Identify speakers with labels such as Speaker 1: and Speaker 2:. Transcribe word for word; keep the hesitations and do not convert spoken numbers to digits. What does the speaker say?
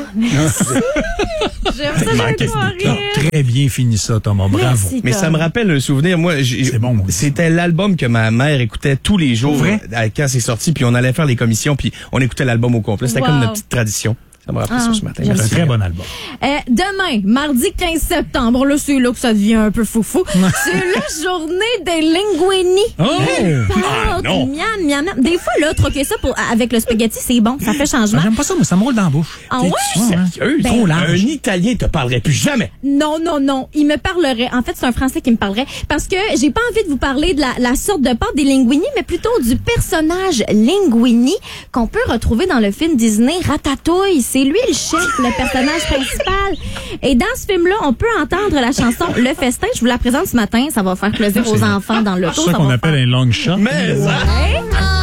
Speaker 1: merci.
Speaker 2: J'aime ça, j'ai un grand rire.
Speaker 3: Très bien fini ça, Thomas. Bravo.
Speaker 2: Merci,
Speaker 1: Mais
Speaker 2: Tom.
Speaker 1: ça me rappelle un souvenir. Moi, j'ai-
Speaker 3: C'est bon, moi aussi.
Speaker 1: c'était l'album que ma mère écoutait tous les jours
Speaker 3: Vrai?
Speaker 1: euh, quand c'est sorti, puis on allait faire les commissions, puis on écoutait l'album au complet. C'était
Speaker 2: Wow.
Speaker 1: comme notre petite tradition. Ça me rappelle
Speaker 2: Ah,
Speaker 1: ça ce matin.
Speaker 2: j'aime
Speaker 3: C'est un
Speaker 1: Merci.
Speaker 3: très bon album.
Speaker 2: Euh, demain, mardi quinze septembre, là, c'est là que ça devient un peu foufou. C'est la journée des linguini.
Speaker 3: Oh!
Speaker 1: Ah, non.
Speaker 2: Miam, miam, miam. Des fois, là, troquer ça pour, avec le spaghetti, c'est bon. Ça fait changement.
Speaker 3: Ah, j'aime pas ça, mais ça me roule dans la bouche.
Speaker 2: Ah ouais?
Speaker 1: T'es-tu sérieuse?
Speaker 2: Ben,
Speaker 3: Trop large.
Speaker 1: Un Italien te parlerait plus jamais.
Speaker 2: Non, non, non. Il me parlerait. En fait, c'est un Français qui me parlerait. Parce que j'ai pas envie de vous parler de la, la sorte de pâte des linguini, mais plutôt du personnage Linguini qu'on peut retrouver dans le film Disney Ratatouille. C'est lui le chef, le personnage principal. Et dans ce film-là, on peut entendre la chanson Le Festin. Je vous la présente ce matin. Ça va faire plaisir aux enfants dans le
Speaker 3: C'est ça qu'on appelle un long shot.
Speaker 1: Mais, ça-
Speaker 2: un...